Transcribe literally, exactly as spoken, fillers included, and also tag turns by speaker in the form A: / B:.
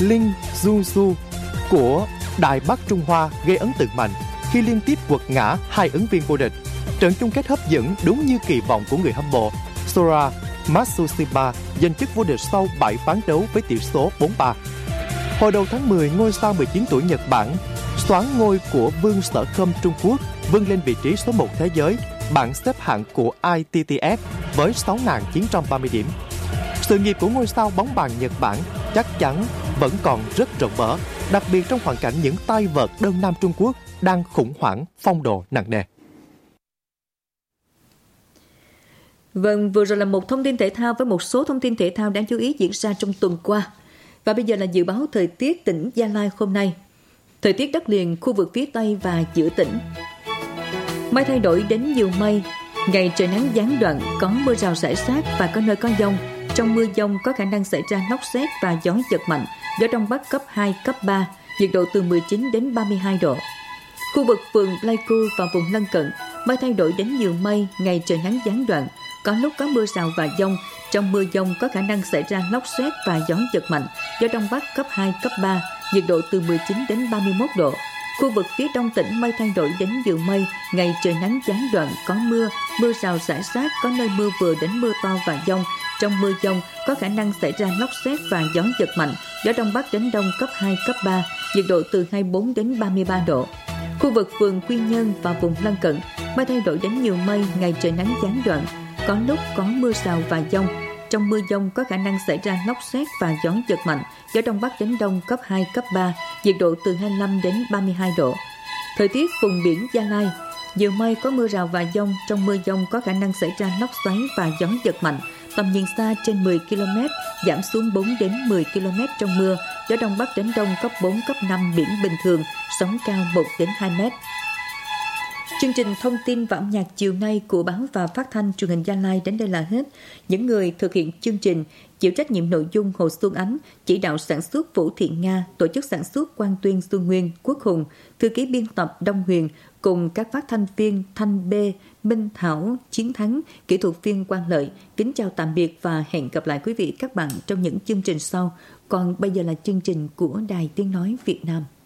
A: Linh Zhuzhu của Đài Bắc Trung Hoa gây ấn tượng mạnh khi liên tiếp quật ngã hai ứng viên vô địch. Trận chung kết hấp dẫn đúng như kỳ vọng của người hâm mộ. Sora Matsushima giành chức vô địch sau bảy ván đấu với tỷ số bốn ba. Hồi đầu tháng mười, ngôi sao mười chín tuổi Nhật Bản soán ngôi của Vương Sở Khâm Trung Quốc vươn lên vị trí số một thế giới bảng xếp hạng của I T T F với sáu nghìn chín trăm ba mươi điểm. Sự nghiệp của ngôi sao bóng bàn Nhật Bản chắc chắn vẫn còn rất rộng mở, đặc biệt trong hoàn cảnh những tay vợt đơn nam Trung Quốc đang khủng hoảng phong độ nặng nề.
B: Vâng, vừa rồi là một thông tin thể thao với một số thông tin thể thao đáng chú ý diễn ra trong tuần qua. Và bây giờ là dự báo thời tiết tỉnh Gia Lai hôm nay. Thời tiết đất liền khu vực phía Tây và giữa tỉnh. Mây thay đổi đến nhiều mây, ngày trời nắng gián đoạn, có mưa rào rải rác và có nơi có dông. Trong mưa dông có khả năng xảy ra lốc sét và gió giật mạnh, gió đông bắc cấp hai, cấp ba, nhiệt độ từ mười chín đến ba mươi hai độ. Khu vực phường Pleiku và vùng lân cận, mây thay đổi đến nhiều mây, ngày trời nắng gián đoạn, có lúc có mưa rào và dông. Trong mưa dông có khả năng xảy ra lốc sét và gió giật mạnh, gió đông bắc cấp hai, cấp ba, nhiệt độ từ mười chín đến ba mươi mốt độ. Khu vực phía đông tỉnh mây thay đổi đến nhiều mây, ngày trời nắng gián đoạn, có mưa, mưa rào rải rác, có nơi mưa vừa đến mưa to và dông. Trong mưa dông có khả năng xảy ra lốc sét và gió giật mạnh, gió đông bắc đến đông cấp hai, cấp ba, nhiệt độ từ hai mươi bốn đến ba mươi ba độ. Khu vực phường Quy Nhơn và vùng lân cận, mây thay đổi đến nhiều mây, ngày trời nắng gián đoạn, có lúc có mưa rào và dông. Trong mưa dông có khả năng xảy ra lốc sét và gió giật mạnh, gió đông bắc đến đông cấp hai, cấp ba, nhiệt độ từ hai mươi lăm đến ba mươi hai độ. Thời tiết vùng biển Gia Lai, nhiều mây có mưa rào và dông, trong mưa dông có khả năng xảy ra lốc xoáy và gió giật mạnh, tầm nhìn xa trên mười ki lô mét, giảm xuống bốn đến mười ki lô mét trong mưa, gió đông bắc đến đông cấp bốn, cấp năm, biển bình thường, sóng cao một đến hai mét. Chương trình thông tin và âm nhạc chiều nay của báo và phát thanh truyền hình Gia Lai đến đây là hết. Những người thực hiện chương trình chịu trách nhiệm nội dung Hồ Xuân Ánh, chỉ đạo sản xuất Vũ Thị Nga, tổ chức sản xuất Quang Tuyên Xuân Nguyên, Quốc Hùng, thư ký biên tập Đông Huyền cùng các phát thanh viên Thanh B, Minh Thảo, Chiến Thắng, kỹ thuật viên Quang Lợi. Kính chào tạm biệt và hẹn gặp lại quý vị các bạn trong những chương trình sau. Còn bây giờ là chương trình của Đài Tiếng Nói Việt Nam.